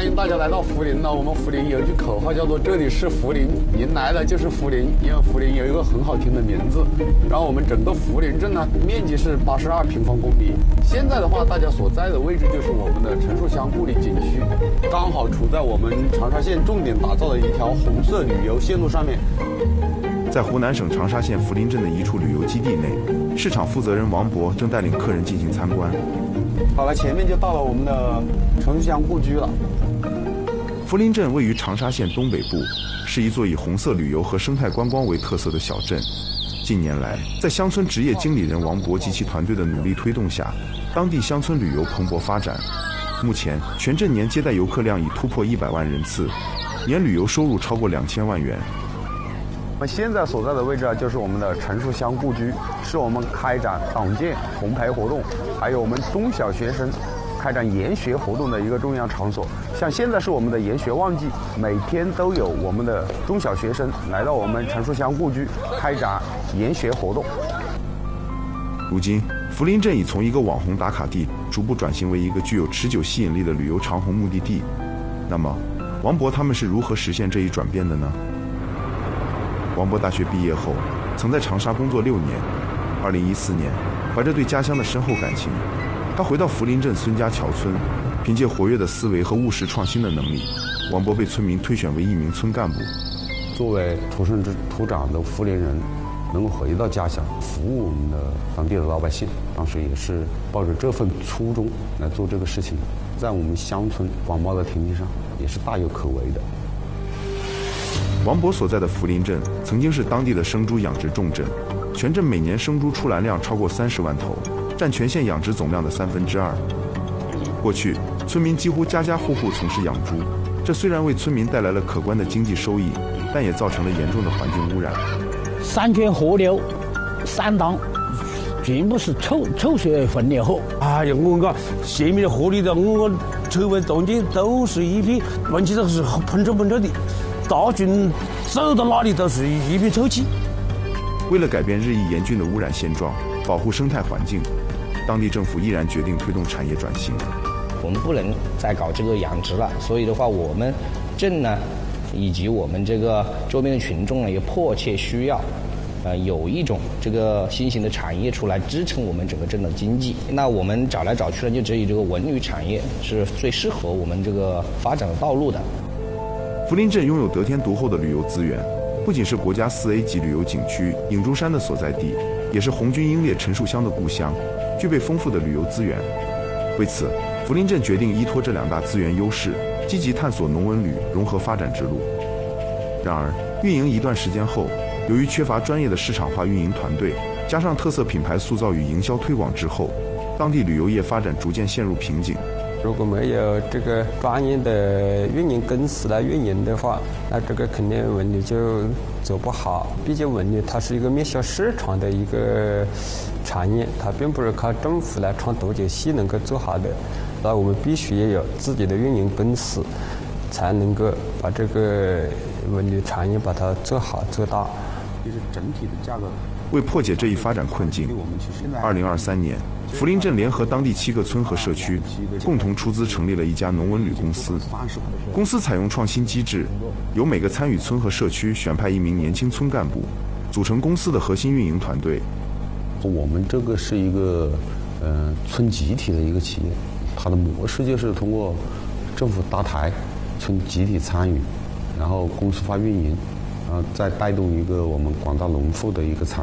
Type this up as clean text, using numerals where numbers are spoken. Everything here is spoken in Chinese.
欢迎大家来到涪陵呢。我们涪陵有一句口号叫做“这里是涪陵，您来了就是涪陵”，因为涪陵有一个很好听的名字。然后我们整个涪陵镇呢，面积是82平方公里。现在的话，大家所在的位置就是我们的陈树乡故里景区，刚好处在我们长沙县重点打造的一条红色旅游线路上面。 在湖南省长沙县涪陵镇的一处旅游基地内，市场负责人王博正带领客人进行参观。 好了，前面就到了我们的陈树乡故居了。 涪陵镇位于长沙县东北部，是一座以红色旅游和生态观光为特色的小镇。近年来，在乡村职业经理人王博及其团队的努力推动下，当地乡村旅游蓬勃发展。目前，全镇年接待游客量已突破100万人次，年旅游收入超过2000万元。 我们现在所在的位置啊，就是我们的陈树乡故居，是我们开展党建红牌活动，还有我们中小学生开展研学活动的一个重要场所。像现在是我们的研学旺季，每天都有我们的中小学生来到我们陈树乡故居开展研学活动。 如今，涪陵镇已从一个网红打卡地逐步转型为一个具有持久吸引力的旅游长虹目的地。那么，王博他们是如何实现这一转变的呢？王博大学毕业后，曾在长沙工作6年。2014年，怀着对家乡的深厚感情，他回到涪陵镇孙家桥村，凭借活跃的思维和务实创新的能力，王博被村民推选为一名村干部。 作为土生土长的涪陵人，能够回到家乡，服务我们的当地的老百姓，当时也是抱着这份初衷来做这个事情，在我们乡村广袤的田地上，也是大有可为的。 王博所在的涪陵镇曾经是当地的生猪养殖重镇，全镇每年生猪出栏量超过30万头，占全县养殖总量的2/3。过去，村民几乎家家户户从事养猪，这虽然为村民带来了可观的经济收益，但也造成了严重的环境污染。 山泉河流3档全部是臭水分流后， 哎呀，我讲下面的河里头，我周围中间都是一片，闻起来是喷臭的。大群走到哪里都是一片臭气。 为了改变日益严峻的污染现状，保护生态环境，当地政府毅然决定推动产业转型。 我们不能再搞这个养殖了，所以的话，我们镇呢，以及我们这个周边的群众呢，也迫切需要，有一种这个新型的产业出来支撑我们整个镇的经济。那我们找来找去呢，就只有这个文旅产业是最适合我们这个发展的道路的。 涪陵镇拥有得天独厚的旅游资源，不仅是国家4A 级旅游景区影珠山的所在地，也是红军英烈陈树乡的故乡，具备丰富的旅游资源。为此，涪陵镇决定依托这2大资源优势，积极探索农文旅融合发展之路。然而，运营一段时间后，由于缺乏专业的市场化运营团队，加上特色品牌塑造与营销推广滞后，当地旅游业发展逐渐陷入瓶颈。 如果没有这个专业的运营公司来运营的话，那这个肯定文旅就走不好。毕竟文旅它是一个面向市场的一个产业，它并不是靠政府来创独角戏能够做好的。那我们必须也有自己的运营公司，才能够把这个文旅产业把它做好做大。 就是整体的价格。 为破解这一发展困境，2023年，涪陵镇联合当地7个村和社区，共同出资成立了一家农文旅公司。公司采用创新机制，由每个参与村和社区选派1名年轻村干部，组成公司的核心运营团队。 我们这个是一个村集体的一个企业，它的模式就是通过政府搭台，村集体参与，然后公司化运营，然后再带动一个我们广大农户的一个参与。